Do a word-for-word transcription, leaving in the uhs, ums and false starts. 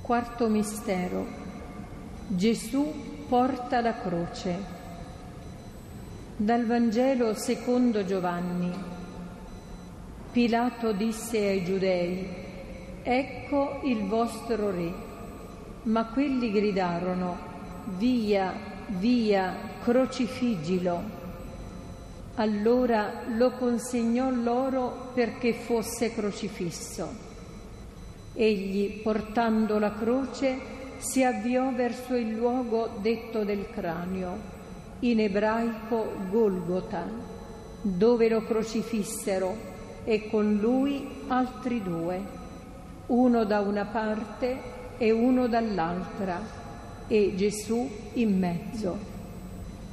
Quarto mistero. Gesù porta la croce. Dal Vangelo secondo Giovanni. Pilato disse ai giudei: «Ecco il vostro re». Ma quelli gridarono: «Via, via, crocifiggilo». Allora lo consegnò loro perché fosse crocifisso. Egli, portando la croce, si avviò verso il luogo detto del cranio, in ebraico Golgota, dove lo crocifissero, e con lui altri due, uno da una parte e uno dall'altra, e Gesù in mezzo.